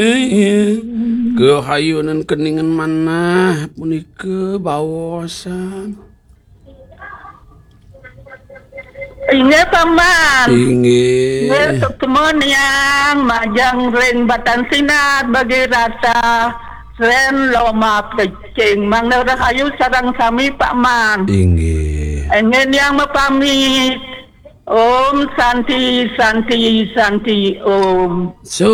Kehayunan keningan manah punika bawosan. Inge paman. Inge. Teman yang majang ren batan sinat bagi rasa ren loma kecing mang rahayu sarang sami Pak Man. Inge. Ingin yang mapamit. Om Santi Santi Santi Om. So